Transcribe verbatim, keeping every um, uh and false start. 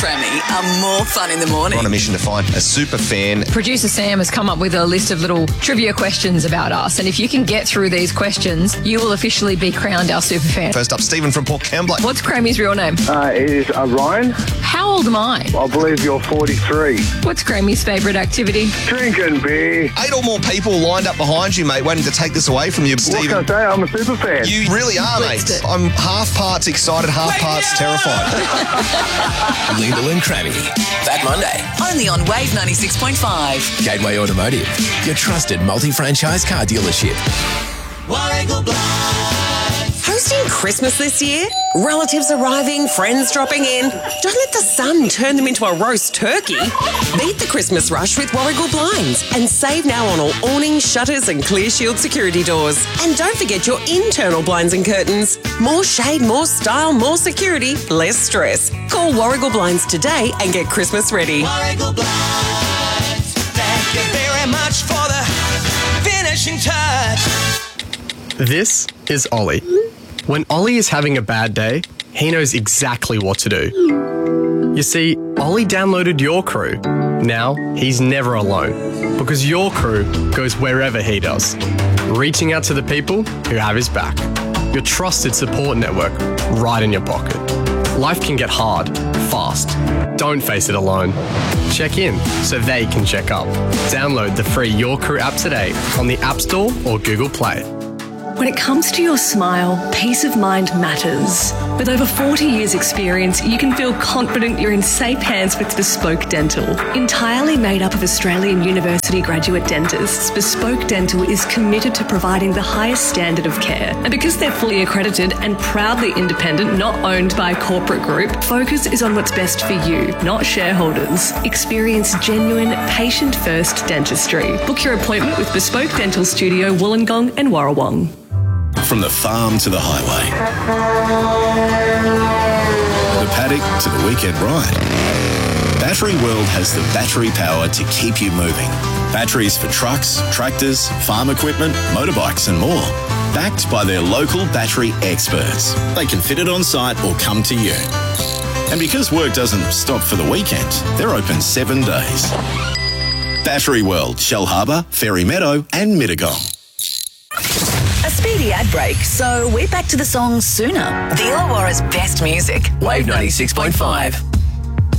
Grammy are more fun in the morning. We're on a mission to find a super fan. Producer Sam has come up with a list of little trivia questions about us, and if you can get through these questions, you will officially be crowned our super fan. First up, Stephen from Port Kembla. What's Grammy's real name? Uh, it is uh, Ryan. How old am I? I believe you're forty-three. What's Grammy's favourite activity? Drinking beer. Eight or more people lined up behind you, mate, waiting to take this away from you, What Stephen. can I say? I'm a super fan. You really are, Blitzed mate. it. I'm half parts excited, half parts terrified. Lidl and Crammy. That Monday. Only on Wave ninety-six point five. Gateway Automotive. Your trusted multi-franchise car dealership. Warragul Blinds. Hosting Christmas this year? Relatives arriving, friends dropping in. Don't let the sun turn them into a roast turkey. Beat the Christmas rush with Warragul Blinds and save now on all awnings, shutters and clear shield security doors. And don't forget your internal blinds and curtains. More shade, more style, more security, less stress. Call Warragul Blinds today and get Christmas ready. Warragul Blinds. Thank you very much for the finishing touch. This is Ollie. When Ollie is having a bad day, he knows exactly what to do. You see, Ollie downloaded Your Crew. Now he's never alone because Your Crew goes wherever he does, reaching out to the people who have his back. Your trusted support network right in your pocket. Life can get hard, fast. Don't face it alone. Check in so they can check up. Download the free Your Crew app today on the App Store or Google Play. When it comes to your smile, peace of mind matters. With over forty years experience, you can feel confident you're in safe hands with Bespoke Dental. Entirely made up of Australian University graduate dentists, Bespoke Dental is committed to providing the highest standard of care. And because they're fully accredited and proudly independent, not owned by a corporate group, focus is on what's best for you, not shareholders. Experience genuine, patient-first dentistry. Book your appointment with Bespoke Dental Studio, Wollongong and Warrawong. From the farm to the highway, the paddock to the weekend ride, Battery World has the battery power to keep you moving. Batteries for trucks, tractors, farm equipment, motorbikes and more. Backed by their local battery experts. They can fit it on site or come to you. And because work doesn't stop for the weekend, they're open seven days. Battery World, Shell Harbour, Fairy Meadow and Mittagong. A speedy ad break, so we're back to the song sooner. The Illawarra's best music. Wave ninety-six point five.